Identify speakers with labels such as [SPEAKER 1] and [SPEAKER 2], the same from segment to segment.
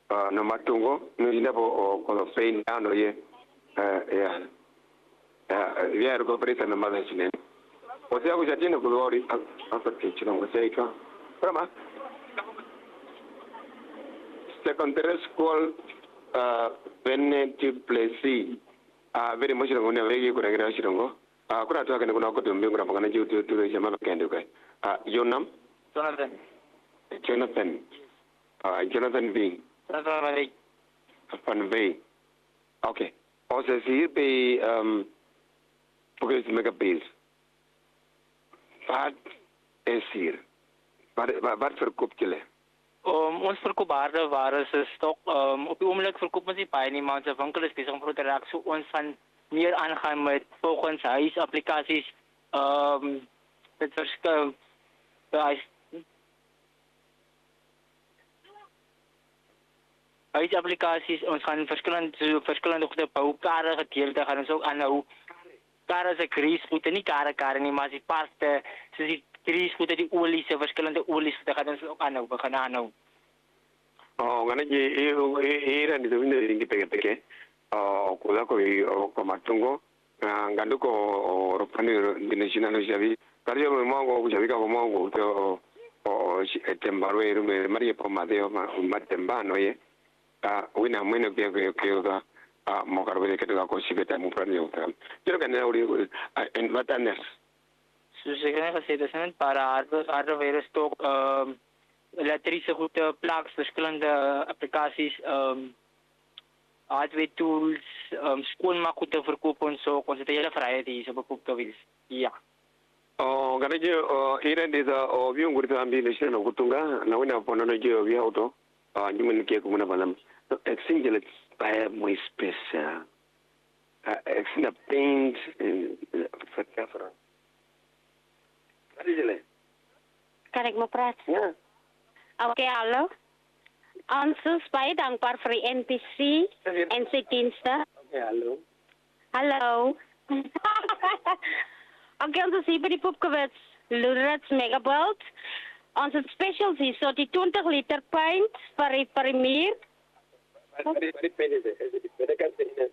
[SPEAKER 1] no matungo no ina po ko fein ano ye ya ya ko presa na mada chine o sea ko jatino ko lori apa ke chino ko sei ka prama secondary school Venetive Place very much no ne wegi ko regra shirongo kuna to kana kuna ko to mbingu rapanga ju to jama kende ko your name Jonathan Jonathan B Van Bay okay also hier bij probeer te maken beeld wat is hier wat verkoopt jullie
[SPEAKER 2] ons verkoop ware se stok op die oomblik verkoop ons nie baie nie, maar ons winkel is besig om groter te raak, so ons gaan meer aangaan met volgens huisaplikasies dit verskil huisaplikasies, ons gaan verskillende goede bou, karre gedeelte gaan ons ook aanhou. Karre is 'n greasevoete, nie karre nie, maar as die parte, soos die greasevoete, die olies, verskillende olies, dit gaan ons ook aanhou, begin aanhou.
[SPEAKER 1] Ngana je era ni dovinde ringi peke kula ko matungo ngando ko ropani dinashina no javi kariyo mo ko javi ka mo ko to tembaro eru me maria pomadeo matembano ye wina mwene pia ko mo karbe ke to ko sibeta mo prani yo pero kana uri en vatanes
[SPEAKER 2] Soos ek gesê het, para hardware stok elektrische goede plaques, verschillende applicaties, hardware tools, schoonmaakgoede verkopen en zo. Ons het een hele vrijheid hier op Kooptowils. Ja.
[SPEAKER 1] Garaje era desa biung gurita ambi leshen no kutunga na wina pono no je obi auto nyumen ke kumuna balam exchange by muy special exchange paint fatafra Garaje
[SPEAKER 3] Kan ik me praten?
[SPEAKER 1] Ja.
[SPEAKER 3] Oké, hallo. Ons is baie dankbaar vir die NPC en sy dienste.
[SPEAKER 1] Oké, hallo.
[SPEAKER 3] Hallo. Oké, ons is hier by die Poepkewits Lourits Megabult. Ons het specials hier, so die 20 liter paint vir die muur.
[SPEAKER 1] Wat die paint is dit? Wat kan jy net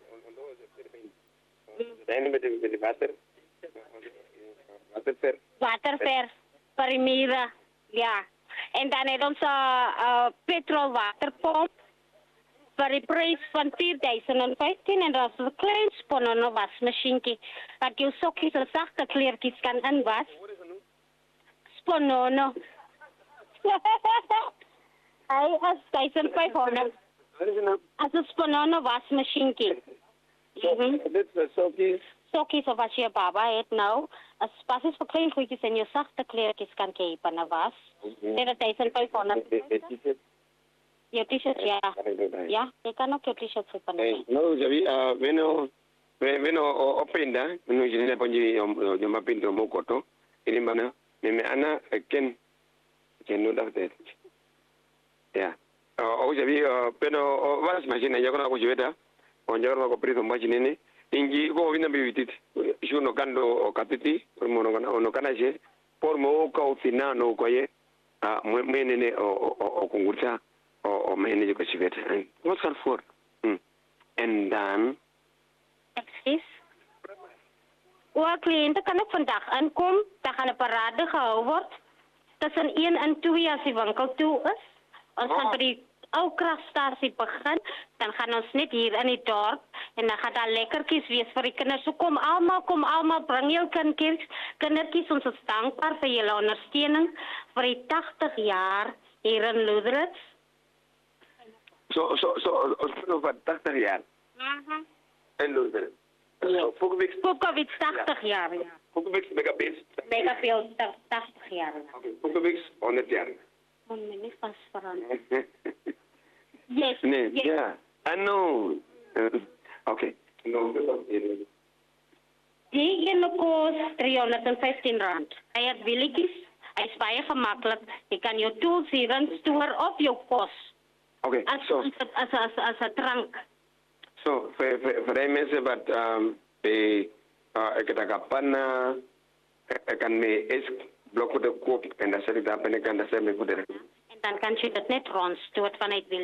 [SPEAKER 1] dan met die water.
[SPEAKER 3] Waterverf vir die mure. Ja. En dan het ons 'n petrol waterpomp vir die prys van 4015 en dat is 'n klein Sponono wasmasjienkie wat jou sokkies en sagte kleertjies kan inwas. Sponono. Hy is 1500.
[SPEAKER 1] Wat is nou?
[SPEAKER 3] As 'n Sponono wasmasjienkie.
[SPEAKER 1] Dit is sokkies.
[SPEAKER 3] Sokkies of as jy 'n baba het nou, as spasies vir klein goedjies en jou sagte kleertjies kan jy van 'n was. Dit is 1500. Your t-shirt, ja. Ja, je kan ook je t-shirt verpakken.
[SPEAKER 1] No, Javi, veno openda, no jine ponji yo mapindo mokoto, ini mana, meme ana ken no daftet. Ya. Javi, pero vas machine ya kona kujibeta, onjaro ko prizo machine ni, ingi ko vina bibitit, shuno kando katiti, no kanaje, por mo ka utina no koye, mwenene o kungurta. Meeneje ko ci wet wat gaan voor en dan
[SPEAKER 3] precies cliënten kan ook vandaag aankom, dan gaan 'n parade gehou word tussen 1 en 2 as die winkel toe is. Ons gaan by die ou kragstasie begin, dan gaan ons net hier in die dorp en dan gaan daar lekkertjies wees vir die kinders. So kom almal, bring jou kindertjies, ons is dankbaar vir julle ondersteuning vir die 80 jaar hier in Lourits.
[SPEAKER 1] So, wat 80 jaar? En Lourdes.
[SPEAKER 3] Poepkewits 80 jaar, ja.
[SPEAKER 1] Poepkewits Megabult
[SPEAKER 3] 80 jaar.
[SPEAKER 1] Oké, Poepkewits 100 jaar.
[SPEAKER 3] Moet me niet vast veranderen. Yes,
[SPEAKER 1] nee,
[SPEAKER 3] yes.
[SPEAKER 1] Ja. I know. Oké.
[SPEAKER 3] Die ene kost 315 rand. Hij heeft wielietjes. Hij is baie gemakkelijk. Je kan je tools hierin storen op je kos.
[SPEAKER 1] Oké, zo.
[SPEAKER 3] Als een drank.
[SPEAKER 1] Zo, voor die mensen wat ik het kapan, ik kan me eens blokken de koop en dan zet ik daar en ik kan dat zelf mee goed.
[SPEAKER 3] En dan kan je dat net rondstoot vanuit